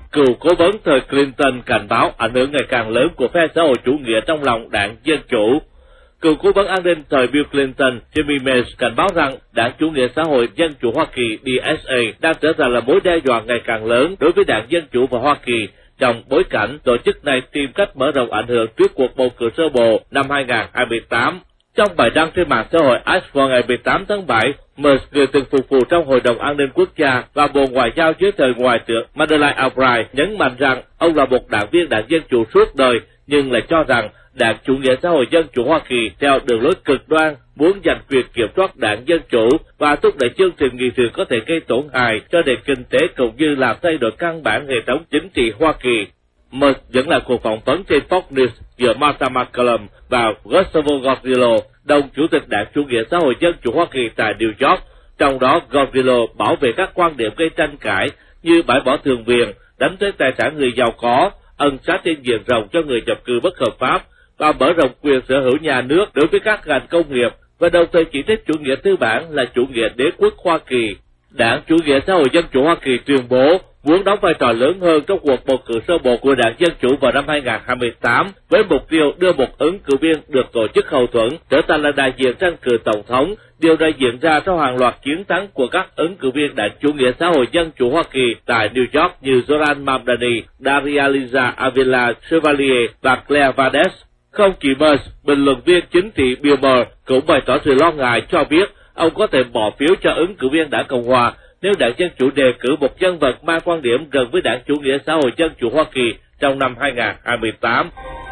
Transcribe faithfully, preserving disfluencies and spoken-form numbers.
cựu cố vấn thời Clinton cảnh báo ảnh hưởng ngày càng lớn của phe xã hội chủ nghĩa trong lòng đảng Dân Chủ. Cựu cố vấn an ninh thời Bill Clinton, Jimmy Mays cảnh báo rằng đảng Chủ nghĩa xã hội Dân Chủ Hoa Kỳ D S A đang trở thành là mối đe dọa ngày càng lớn đối với đảng Dân Chủ và Hoa Kỳ, trong bối cảnh tổ chức này tìm cách mở rộng ảnh hưởng trước cuộc bầu cử sơ bộ năm hai nghìn không trăm hai mươi tám. Trong bài đăng trên mạng xã hội X vào ngày mười tám tháng bảy, Mays, người từng phục vụ trong Hội đồng An ninh Quốc gia và Bộ Ngoại giao dưới thời Ngoại trưởng Madeleine Albright, nhấn mạnh rằng ông là một đảng viên đảng Dân Chủ suốt đời, nhưng lại cho rằng đảng Chủ nghĩa xã hội Dân Chủ Hoa Kỳ theo đường lối cực đoan, muốn giành quyền kiểm soát đảng Dân Chủ và thúc đẩy chương trình nghị sự có thể gây tổn hại cho nền kinh tế cũng như làm thay đổi căn bản hệ thống chính trị Hoa Kỳ. Mays dẫn lại cuộc phỏng vấn trên Fox News giữa Martha McCallum và Gustavo Gordillo, đồng chủ tịch đảng Chủ nghĩa xã hội Dân Chủ Hoa Kỳ tại New York. Trong đó, Gordillo bảo vệ các quan điểm gây tranh cãi như bãi bỏ thường quyền, đánh thuế tài sản người giàu có, ân xá trên diện rộng cho người nhập cư bất hợp pháp và mở rộng quyền sở hữu nhà nước đối với các ngành công nghiệp, và đồng thời chỉ trích chủ nghĩa tư bản là chủ nghĩa đế quốc Hoa Kỳ. Đảng Chủ nghĩa xã hội Dân Chủ Hoa Kỳ tuyên bố muốn đóng vai trò lớn hơn trong cuộc bầu cử sơ bộ của đảng Dân Chủ vào năm hai nghìn không trăm hai mươi tám, với mục tiêu đưa một ứng cử viên được tổ chức hậu thuẫn trở thành là đại diện tranh cử tổng thống. Điều này diễn ra sau hàng loạt chiến thắng của các ứng cử viên đảng Chủ nghĩa xã hội Dân Chủ Hoa Kỳ tại New York như Zoran Mamdani, Daria Liza Avila Chevalier và Claire Valdez. Không chỉ Mays, bình luận viên chính trị Bill Maher cũng bày tỏ sự lo ngại, cho biết ông có thể bỏ phiếu cho ứng cử viên đảng Cộng hòa nếu đảng Dân Chủ đề cử một nhân vật mang quan điểm gần với đảng Chủ nghĩa xã hội Dân Chủ Hoa Kỳ trong năm hai nghìn không trăm hai mươi tám.